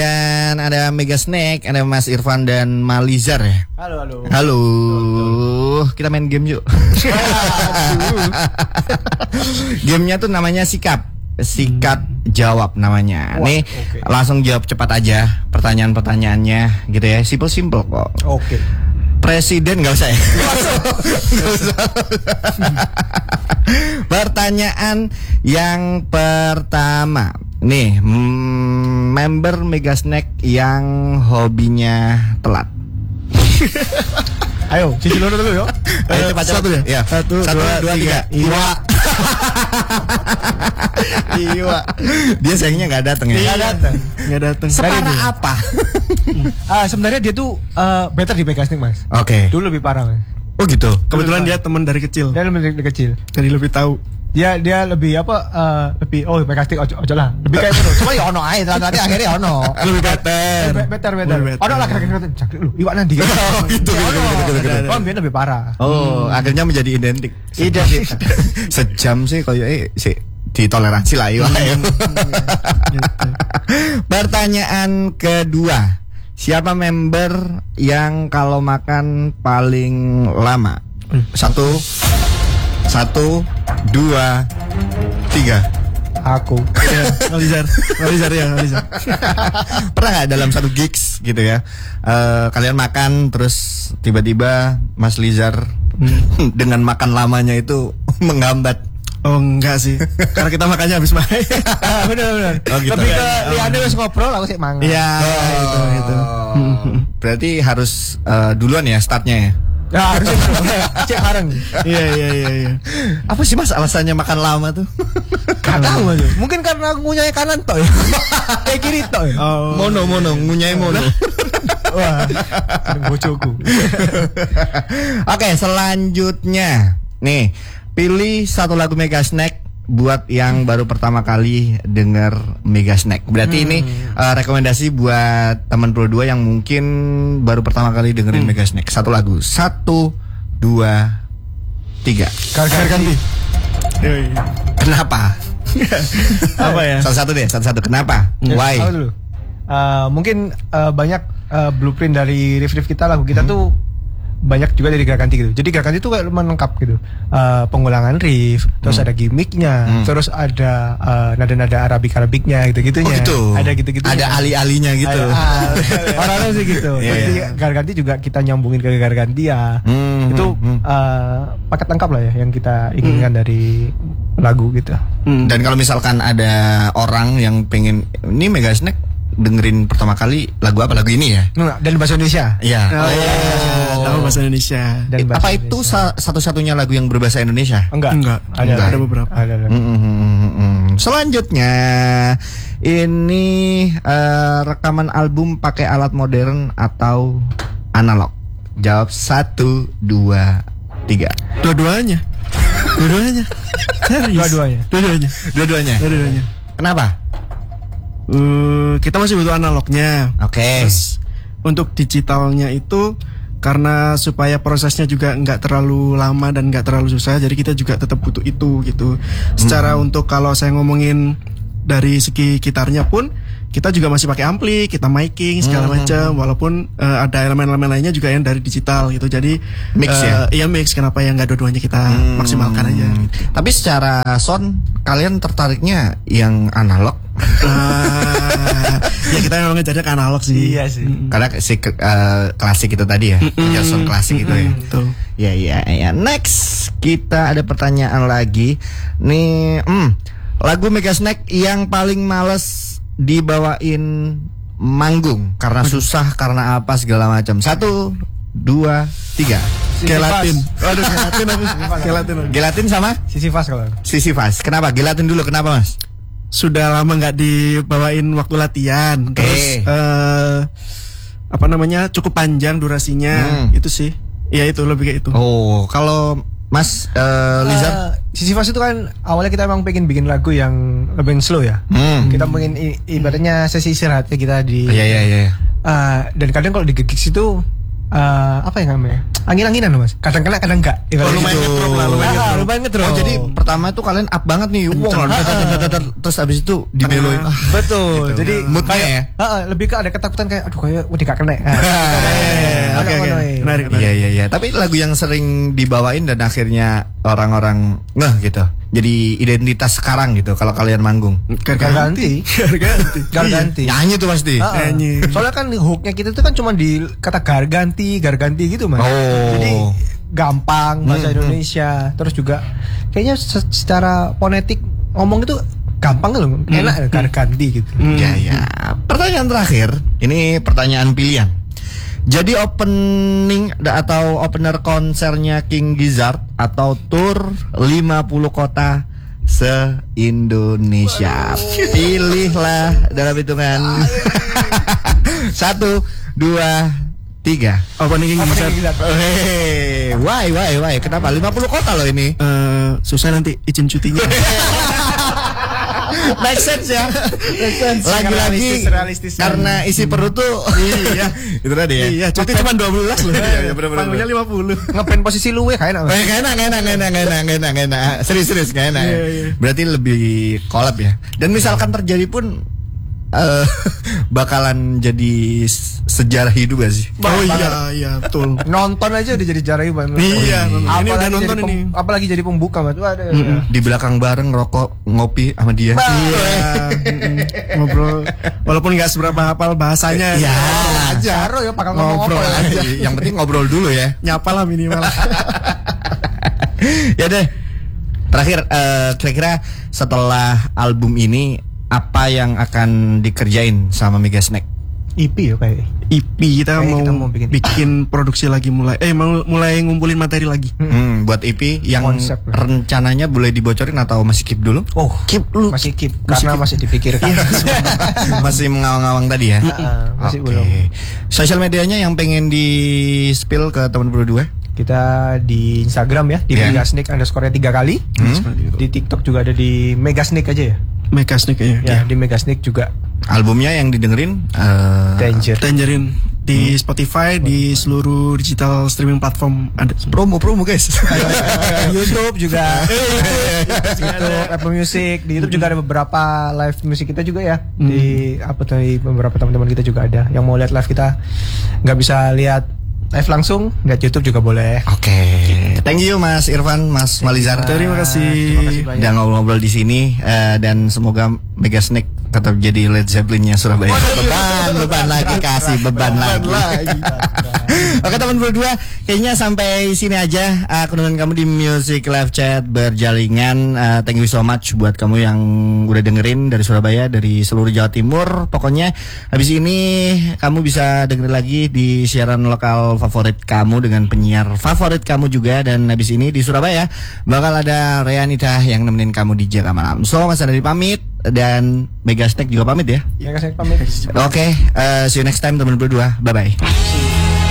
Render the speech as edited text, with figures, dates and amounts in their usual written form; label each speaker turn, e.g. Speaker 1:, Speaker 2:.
Speaker 1: Dan ada Mega Snack, ada Mas Irfan dan Malizar ya.
Speaker 2: Halo.
Speaker 1: Halo. Kita main game yuk. Gamenya tuh namanya Sikat Jawab namanya.
Speaker 2: Wah,
Speaker 1: Nih
Speaker 2: okay.
Speaker 1: Langsung jawab cepat aja pertanyaan-pertanyaannya gitu ya. Simple kok.
Speaker 2: Oke.
Speaker 1: Presiden nggak usah ya. Nggak usah. Pertanyaan yang pertama. Nih, member Mega Snack yang hobinya telat.
Speaker 2: Ayo, cicil dulu yuk.
Speaker 1: Ayo cepat
Speaker 2: Satu ya?
Speaker 1: Ya. Satu, dua, tiga.
Speaker 2: Iwa.
Speaker 1: Iwa. Dia sayangnya nggak datang ya.
Speaker 2: Nggak datang.
Speaker 1: Separah apa?
Speaker 2: Sebenarnya dia tuh better di Mega Snack, Mas.
Speaker 1: Oke.
Speaker 2: Dulu lebih parah, Mas.
Speaker 1: Oh gitu.
Speaker 3: Kebetulan dia teman dari kecil.
Speaker 2: Dia lebih dari kecil.
Speaker 3: Jadi lebih tahu.
Speaker 2: Dia lebih lebih Mega Snack ojo lah. Lebih kayak gitu. Cuma ya ono ae nanti akhirnya ono.
Speaker 1: Lebih better.
Speaker 2: Better. Ono lah kira-kira cak lu Iwa nanti.
Speaker 1: Oh gitu.
Speaker 2: Oh, dia lebih parah.
Speaker 1: Oh, akhirnya menjadi identik.
Speaker 2: Identik.
Speaker 1: Sejam sih kayak sih ditoleransi lah Iwa. Pertanyaan kedua. Siapa member yang kalau makan paling lama? Satu, dua, tiga.
Speaker 2: Aku.
Speaker 3: Malizar.
Speaker 1: Pernah nggak dalam satu gigs gitu ya? Kalian makan terus tiba-tiba Mas Lizar dengan makan lamanya itu menghambat.
Speaker 3: Oh enggak sih. Karena kita makannya habis main.
Speaker 2: Bener.
Speaker 1: Oh, gitu.
Speaker 2: Lebih ke liane wis ngobrol aku sih mangan.
Speaker 1: Iya, itu. Berarti harus duluan ya startnya ya.
Speaker 2: Ya harusnya cek bareng.
Speaker 3: Iya.
Speaker 1: Apa sih Mas alasannya makan lama tuh?
Speaker 2: Gak tahu aja. Mungkin karena aku ngunyai kanan toh ya. Kayak kiri toh ya.
Speaker 1: Mono ngunyai mono.
Speaker 2: Wah, bojoku.
Speaker 1: Oke, selanjutnya nih, pilih satu lagu Mega Snack buat yang baru pertama kali denger Mega Snack. Berarti ini rekomendasi buat teman Pro 2 yang mungkin baru pertama kali dengerin Mega Snack. Satu lagu. 1, 2, 3.
Speaker 2: Ganti.
Speaker 1: Kenapa?
Speaker 3: Apa ya?
Speaker 1: Satu-satu. Kenapa? Why?
Speaker 2: Aku dulu. Mungkin banyak blueprint dari riff kita, lagu kita tuh banyak juga dari Gerakanti gitu. Jadi Gerakanti itu kayak lengkap gitu. Pengulangan riff, terus ada gimmicknya, terus ada nada-nada Arabiknya gitu-gitunya.
Speaker 1: Oh gitu.
Speaker 2: Ada gitu-gitu.
Speaker 1: Ada ali-alinya gitu.
Speaker 2: Orang-orang sih gitu. Jadi Gerakanti juga kita nyambungin ke Gerakantia. Itu paket lengkap lah ya yang kita inginkan dari lagu gitu.
Speaker 1: Dan kalau misalkan ada orang yang pengen ini Mega Snack dengerin pertama kali lagu apa? Lagu ini ya?
Speaker 2: Dan bahasa Indonesia.
Speaker 1: Iya.
Speaker 3: Tahu bahasa Indonesia.
Speaker 2: Dan bahasa
Speaker 1: apa itu satu-satunya lagu yang berbahasa Indonesia?
Speaker 3: Enggak. Ada beberapa.
Speaker 2: Ada.
Speaker 1: Selanjutnya ini rekaman album pakai alat modern atau analog? Jawab 1, 2, 3.
Speaker 3: Dua-duanya. Serius?
Speaker 2: Dua-duanya.
Speaker 1: Kenapa?
Speaker 3: Kita masih butuh analognya.
Speaker 1: Oke.
Speaker 3: Terus untuk digitalnya itu karena supaya prosesnya juga nggak terlalu lama dan nggak terlalu susah, jadi kita juga tetap butuh itu gitu. Secara untuk kalau saya ngomongin dari segi gitarnya pun kita juga masih pakai ampli, kita miking segala macam, walaupun ada elemen-elemen lainnya juga yang dari digital gitu. Jadi
Speaker 1: mix ya.
Speaker 3: Iya mix. Kenapa yang nggak dua-duanya kita maksimalkan aja?
Speaker 1: Tapi secara sound kalian tertariknya yang analog?
Speaker 3: Ya kita memang ngejarnya ke analog sih.
Speaker 2: Iya sih.
Speaker 1: Karena si klasik itu tadi ya, sound klasik itu ya.
Speaker 3: Betul.
Speaker 1: Ya. Next kita ada pertanyaan lagi. Nih, lagu Mega Snack yang paling males dibawain manggung karena susah, karena apa segala macam. 1, 2, 3.
Speaker 3: Gelatin.
Speaker 2: Waduh,
Speaker 3: Gelatin
Speaker 1: sama
Speaker 2: Sisyphus kalau.
Speaker 1: Sisyphus. Kenapa? Gelatin dulu. Kenapa Mas?
Speaker 3: Sudah lama nggak dibawain waktu latihan. Terus cukup panjang durasinya. Itu sih. Ya itu lebih kayak itu.
Speaker 1: Oh, kalau Mas Lizar,
Speaker 2: Sisyphus itu kan awalnya kita emang pengen bikin lagu yang lebih slow ya. Kita pengen ibaratnya sesi istirahat kita di.
Speaker 1: Iya.
Speaker 2: Dan kadang kalau di gigs itu apa ya namanya? Angin-anginan loh Mas. Kadang kena, kadang enggak. Ya, kalau
Speaker 3: lumayan
Speaker 2: gitu.
Speaker 3: ngedrop lah,
Speaker 2: Lumayan ngedrop.
Speaker 1: Oh, jadi pertama itu kalian up banget nih, terus abis itu dibeloin.
Speaker 2: Betul.
Speaker 1: Gitu.
Speaker 2: Jadi
Speaker 1: Moodnya
Speaker 2: kayak,
Speaker 1: ya?
Speaker 2: lebih ke ada ketakutan kayak aduh kayak udah gak kena.
Speaker 3: Oke. Menarik.
Speaker 1: Iya. Tapi lagu yang sering dibawain dan akhirnya orang-orang ngeh gitu. Jadi identitas sekarang gitu kalau kalian manggung.
Speaker 2: Garganti.
Speaker 1: Nyanyi tuh pasti.
Speaker 3: Nyanyi.
Speaker 2: Soalnya kan hooknya kita tuh kan cuma di kata garganti gitu Mas.
Speaker 1: Oh.
Speaker 2: Jadi gampang bahasa Indonesia. Terus juga kayaknya secara fonetik ngomong itu gampang loh, enak garganti gitu.
Speaker 1: Ya. Pertanyaan terakhir, ini pertanyaan pilihan. Jadi opening atau opener konsernya King Gizzard atau tour 50 kota se-Indonesia. Pilihlah dalam hitungan 1, 2, 3.
Speaker 3: Opening King Gizzard.
Speaker 1: Why? Kenapa? 50 kota loh ini.
Speaker 3: Susah nanti izin cutinya.
Speaker 1: Make sense ya. Lagi-lagi
Speaker 2: realistis.
Speaker 1: karena isi perut tuh. Iya. Itu tadi ya.
Speaker 3: Iya, cuti cuma 12 loh.
Speaker 1: Iya, bener-bener.
Speaker 3: Panggungnya 50.
Speaker 2: Ngepen posisi luwe kayak enak.
Speaker 1: Gak enak. Serius gak enak.
Speaker 3: Iya.
Speaker 1: Berarti lebih collab ya. Dan misalkan terjadi pun bakalan jadi sejarah hidup gak sih?
Speaker 3: Oh iya, betul.
Speaker 2: Nonton aja udah jadi jarang banget.
Speaker 3: Iya, ini udah nonton ini.
Speaker 2: Apalagi jadi pembuka Mas. Waduh.
Speaker 1: Di belakang bareng rokok ngopi sama dia.
Speaker 3: Ngobrol walaupun nggak seberapa hafal bahasanya.
Speaker 1: Iya.
Speaker 2: Jaro ya pakal ngomong
Speaker 1: Ngobrol
Speaker 2: apa
Speaker 1: aja. Yang penting ngobrol dulu ya.
Speaker 3: Nyapa lah minimal.
Speaker 1: Ya deh. Terakhir kira-kira setelah album ini apa yang akan dikerjain sama Megasnack?
Speaker 2: EP ya kayak.
Speaker 3: EP kita mau bikin produksi lagi mulai ngumpulin materi lagi.
Speaker 1: Buat EP yang
Speaker 2: Konsep lah.
Speaker 1: rencananya boleh dibocorin atau masih keep dulu?
Speaker 2: Oh,
Speaker 3: Keep lu.
Speaker 2: masih keep karena masih dipikirkan.
Speaker 1: Masih mengawang-awang tadi ya?
Speaker 2: Masih
Speaker 1: Oke.
Speaker 2: belum.
Speaker 1: Sosial medianya yang pengen di spill ke teman berdua?
Speaker 2: Kita di Instagram ya, di Megasnack _3 kali. Di TikTok juga ada di Megasnack aja ya.
Speaker 3: Megasnack ya.
Speaker 2: Ya, di Megasnack juga.
Speaker 1: Albumnya yang didengerin
Speaker 3: Tangerine di Spotify, di seluruh digital streaming platform ada.
Speaker 1: promo guys.
Speaker 2: YouTube juga. YouTube, Apple Music, di YouTube juga ada beberapa live musik kita juga ya. Di beberapa teman-teman kita juga ada yang mau lihat live kita nggak bisa lihat live langsung, lihat YouTube juga boleh.
Speaker 1: Oke. Thank you Mas Irfan, Mas Malizar.
Speaker 3: Terima kasih.
Speaker 2: banyak.
Speaker 1: Dan ngobrol-ngobrol di sini dan semoga Megasnack tetap jadi Led Zeppelin-nya Surabaya. Beban lagi kasih beban lagi. Oke teman berdua, kayaknya sampai sini aja kenalan kamu di Music Live Chat berjaringan. Thank you so much buat kamu yang udah dengerin dari Surabaya, dari seluruh Jawa Timur. Pokoknya habis ini kamu bisa dengerin lagi di siaran lokal favorit kamu dengan penyiar favorit kamu juga. Dan habis ini di Surabaya bakal ada Reanita yang nemenin kamu di Jaga Malam. So Mas Andri pamit dan Megasnack juga pamit ya.
Speaker 2: Megasnack pamit.
Speaker 1: Oke, see you next time teman berdua. Bye bye.